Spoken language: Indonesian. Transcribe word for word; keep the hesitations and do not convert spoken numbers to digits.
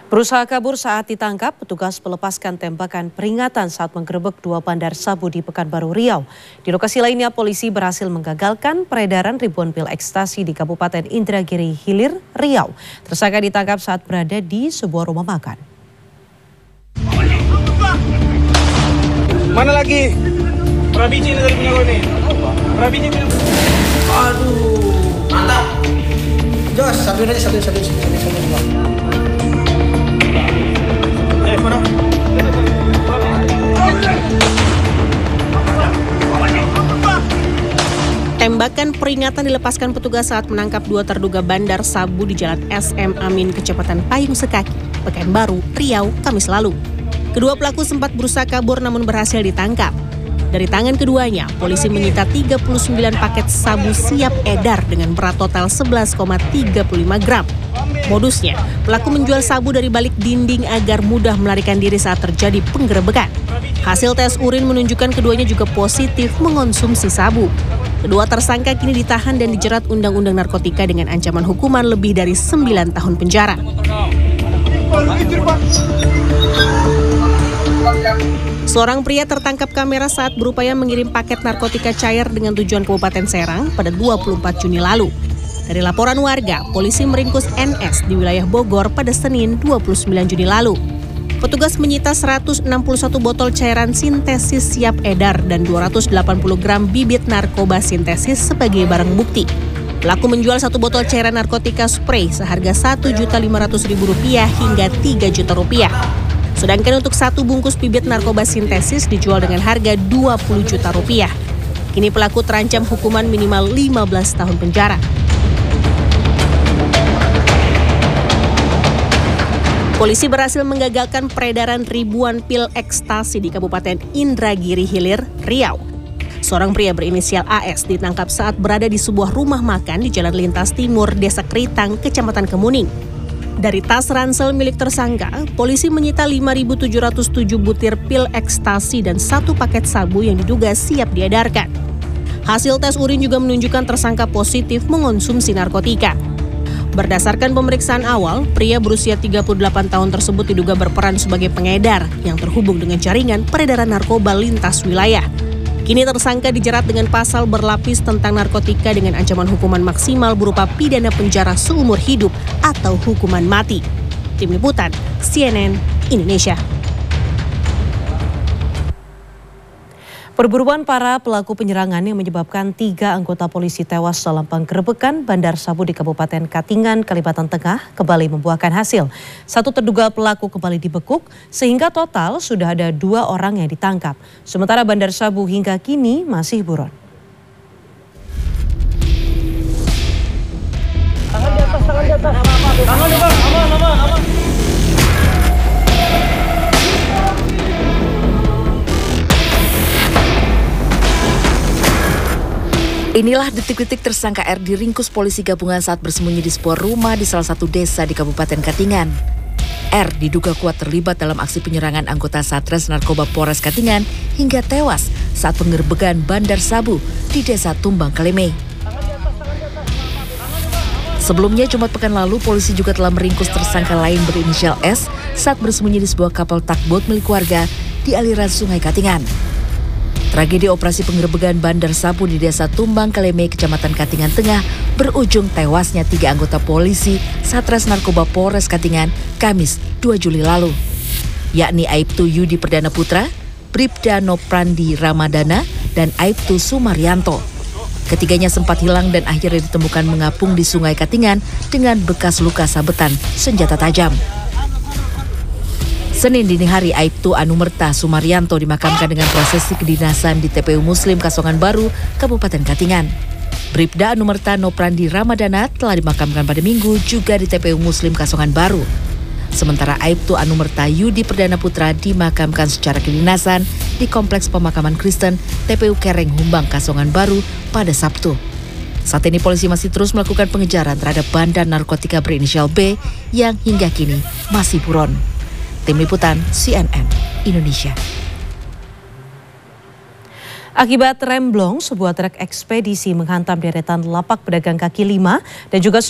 Berusaha kabur saat ditangkap, petugas melepaskan tembakan peringatan saat menggerebek dua bandar sabu di Pekanbaru Riau. Di lokasi lainnya, polisi berhasil menggagalkan peredaran ribuan pil ekstasi di Kabupaten Indragiri Hilir, Riau. Tersangka ditangkap saat berada di sebuah rumah makan. Mana lagi? Berapa biji ini dari punya gue nih? Berapa biji punya? Aduh, mantap. Jos, satu aja, satu, satu, satu, satu, satu, satu. Eh, mana? Tembakan peringatan dilepaskan petugas saat menangkap dua terduga bandar sabu di Jalan S M Amin, Kecamatan Payung Sekaki, Pekanbaru, Riau, Kamis lalu. Kedua pelaku sempat berusaha kabur namun berhasil ditangkap. Dari tangan keduanya, polisi menyita tiga puluh sembilan paket sabu siap edar dengan berat total sebelas koma tiga puluh lima gram. Modusnya, pelaku menjual sabu dari balik dinding agar mudah melarikan diri saat terjadi penggerebekan. Hasil tes urin menunjukkan keduanya juga positif mengonsumsi sabu. Kedua tersangka kini ditahan dan dijerat Undang-Undang Narkotika dengan ancaman hukuman lebih dari sembilan tahun penjara. Seorang pria tertangkap kamera saat berupaya mengirim paket narkotika cair dengan tujuan Kabupaten Serang pada dua puluh empat Juni lalu. Dari laporan warga, polisi meringkus N S di wilayah Bogor pada Senin dua puluh sembilan Juni lalu. Petugas menyita seratus enam puluh satu botol cairan sintesis siap edar dan dua ratus delapan puluh gram bibit narkoba sintesis sebagai barang bukti. Pelaku menjual satu botol cairan narkotika spray seharga satu juta lima ratus ribu rupiah hingga tiga juta rupiah. Sedangkan untuk satu bungkus bibit narkoba sintesis dijual dengan harga dua puluh juta rupiah. Kini pelaku terancam hukuman minimal lima belas tahun penjara. Polisi berhasil menggagalkan peredaran ribuan pil ekstasi di Kabupaten Indragiri Hilir, Riau. Seorang pria berinisial A S ditangkap saat berada di sebuah rumah makan di Jalan Lintas Timur, Desa Keritang, Kecamatan Kemuning. Dari tas ransel milik tersangka, polisi menyita lima ribu tujuh ratus tujuh butir pil ekstasi dan satu paket sabu yang diduga siap diedarkan. Hasil tes urin juga menunjukkan tersangka positif mengonsumsi narkotika. Berdasarkan pemeriksaan awal, pria berusia tiga puluh delapan tahun tersebut diduga berperan sebagai pengedar yang terhubung dengan jaringan peredaran narkoba lintas wilayah. Kini tersangka dijerat dengan pasal berlapis tentang narkotika dengan ancaman hukuman maksimal berupa pidana penjara seumur hidup atau hukuman mati. Tim Liputan C N N Indonesia. Perburuan para pelaku penyerangan yang menyebabkan tiga anggota polisi tewas dalam penggerebekan bandar sabu di Kabupaten Katingan, Kalimantan Tengah kembali membuahkan hasil. Satu terduga pelaku kembali dibekuk sehingga total sudah ada dua orang yang ditangkap. Sementara bandar sabu hingga kini masih buron. Tangan di atas, tangan di atas. Tangan di atas, aman, aman, aman. Inilah detik-detik tersangka R diringkus polisi gabungan saat bersembunyi di sebuah rumah di salah satu desa di Kabupaten Katingan. R diduga kuat terlibat dalam aksi penyerangan anggota Satres Narkoba Polres Katingan hingga tewas saat penggerbekan bandar sabu di desa Tumbang Kaleme. Sebelumnya Jumat pekan lalu polisi juga telah meringkus tersangka lain berinisial S saat bersembunyi di sebuah kapal takbot milik warga di aliran Sungai Katingan. Tragedi operasi penggerebekan bandar sabu di desa Tumbang Kaleme, Kecamatan Katingan Tengah berujung tewasnya tiga anggota polisi Satres Narkoba Polres Katingan Kamis dua Juli lalu, yakni Aibtu Yudi Perdana Putra, Bribda Noprandi Ramadana, dan Aibtu Sumaryanto. Ketiganya sempat hilang dan akhirnya ditemukan mengapung di Sungai Katingan dengan bekas luka sabetan senjata tajam. Senin dini hari, Aibtu Anumerta Sumaryanto dimakamkan dengan prosesi kedinasan di T P U Muslim Kasongan Baru, Kabupaten Katingan. Bribda Anumerta Noprandi Ramadana telah dimakamkan pada Minggu juga di T P U Muslim Kasongan Baru. Sementara Aibtu Anumerta Yudi Perdana Putra dimakamkan secara kedinasan di Kompleks Pemakaman Kristen T P U Kereng Humbang Kasongan Baru pada Sabtu. Saat ini polisi masih terus melakukan pengejaran terhadap bandar narkotika berinisial B yang hingga kini masih buron. Tim Liputan C N N Indonesia. Akibat remblong, sebuah truk ekspedisi menghantam deretan lapak pedagang kaki lima dan juga